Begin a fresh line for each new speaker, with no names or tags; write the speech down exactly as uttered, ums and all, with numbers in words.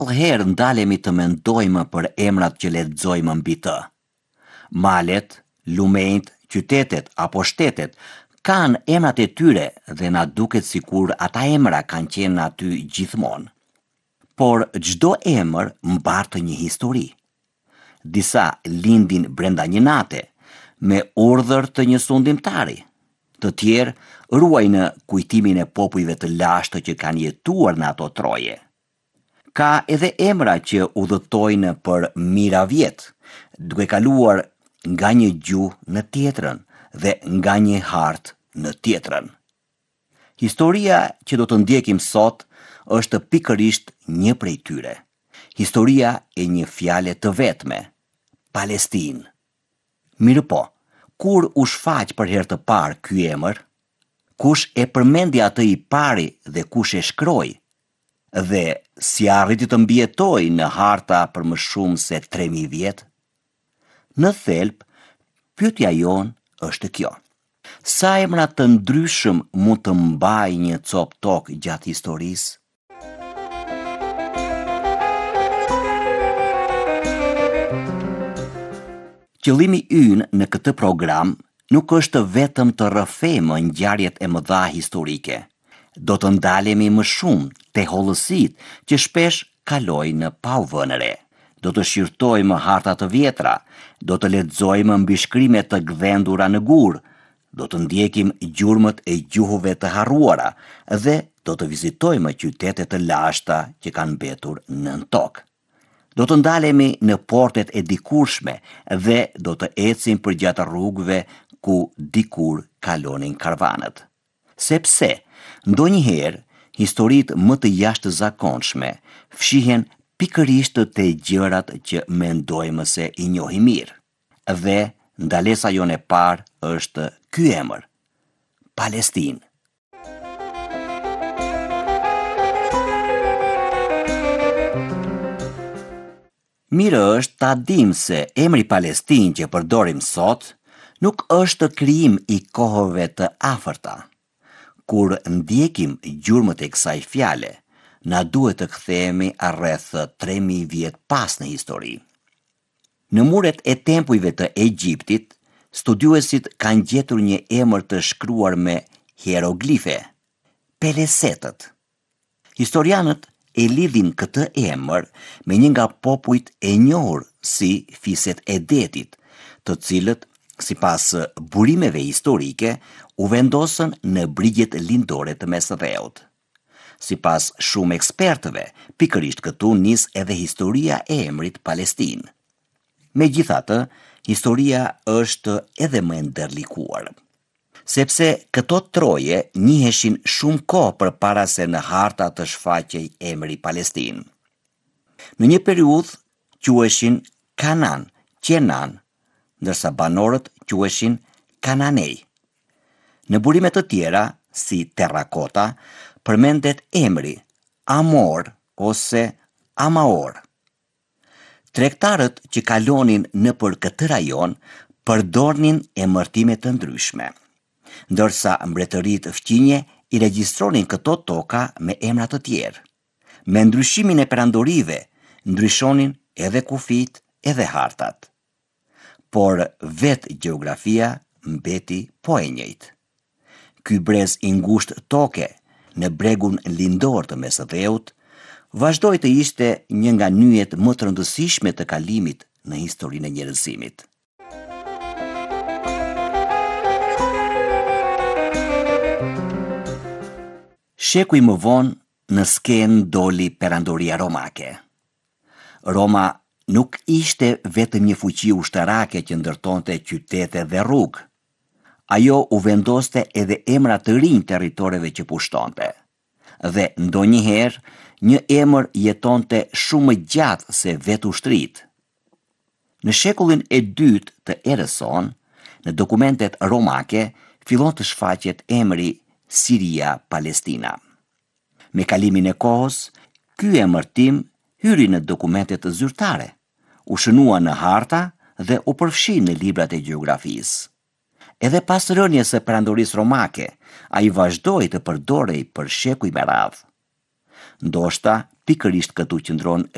herë ndalemi të mendojmë për emrat që lexojmë mbi të. Malet, lumenjt, qytetet apo shtetet kanë emrat e tyre dhe na duket sikur ata emra kanë qenë aty gjithmonë. Por çdo emër mbartë një histori. Disa lindin brenda një nate, me urdhër të një sundimtari. Të tjerë ruajnë kujtimin e popujve të lashtë që kanë jetuar në ato troje. Ka edhe emra që udhëtojnë për mijëra vjet, duke kaluar nga një gjuhë në tjetrën dhe nga një hartë në tjetrën. Historia që do të ndjekim sot është pikërisht një prej tyre. Historia e një fjale të vetme, Palestinë. Mirë po, kur u shfaq për herë të parë ky emër? Kush e përmendi atë i pari dhe kush e shkroi? Dhe si arriti të mbijetoi në harta për më shumë se tre mijë vjet? Në thelb, pyetja jon është kjo. Sa emra të ndryshëm mund të mbajë një copë tokë gjatë historisë? Qëllimi ynë në këtë program nuk është vetëm të rrëfejmë ngjarjet e mëdha historike. Do të ndalemi më shumë te hollësitë që shpesh kalojnë pa u vënë re. Do të shqyrtojmë harta të vjetra, do të lexojmë mbishkrime të gdhendura në gur, do të ndjekim gjurmët e gjuhëve të harruara dhe do të vizitojmë qytete të lashta që kanë mbetur nën tokë. Do të ndalemi në portet e dikurshme dhe do të ecim përgjatë rrugëve ku dikur kalonin karvanët. Sepse, ndonjëherë, historitë më të jashtëzakonshme fshihen pikërisht te gjërat që mendojmë se i njohim mirë. Dhe ndalesa jone e parë është ky emër, Palestinë. Mirë është ta dim se emri Palestinë që përdorim sot nuk është krijim i kohëve të afërta. Kur ndjekim gjurmët e kësaj fjale, na duhet të kthehemi rreth tre mijë vjet pas në histori. Në muret e tempujve të Egjiptit, studiuesit kanë gjetur një emër të shkruar me hieroglife, Pelesetët. Historianët e lidhin këtë emër me një nga popujt e njohur si fiset e detit, të cilët, sipas burimeve historike, u vendosën në brigjet lindore të Mesdheut. Sipas shumë ekspertëve, pikërisht këtu nis edhe historia e emrit Palestinë. Megjithatë, historia është edhe më e ndërlikuar. Sepse këto troje njiheshin shumë kohë përpara se në harta të shfaqej emri Palestinë. Në një periudhë quheshin Kanan, Qenan, ndërsa banorët quheshin Kananej. Në burime të tjera, si Terrakota, përmendet emri Amor ose Amaor. Tregtarët që kalonin nëpër këtë rajon përdornin emërtime të ndryshme, ndërsa mbretëritë fqinje i regjistronin këto toka me emra të tjerë. Me ndryshimin e perandorive, ndryshonin edhe kufit edhe hartat. Por vetë gjeografia mbeti po e njëjtë. Ky brez i ngushtë toke në bregun lindor të Mesdheut vazhdoi të ishte një nga nyjet më të rëndësishme të kalimit në historinë e njerëzimit. Shekuj më vonë, në skenë doli perandoria romake. Roma nuk ishte vetëm një fuqi ushtarake që ndërtonte qytete dhe rrugë. Ajo u vendoste edhe emra të rinj territoreve që pushtonte. Dhe ndonjëherë një emër jetonte shumë më gjatë se vetë ushtritë. Në shekullin e dytë të erës sonë, në dokumentet romake fillon të shfaqet emri Siria Palestina. Me kalimin e kohës, ky emërtim hyri në dokumentet zyrtare, u shënua në harta dhe u përfshi në librat e gjeografisë. Edhe pas rënies së perandorisë romake, ai vazhdoi të përdorej për shekuj me radhë. Ndoshta pikërisht këtu qëndron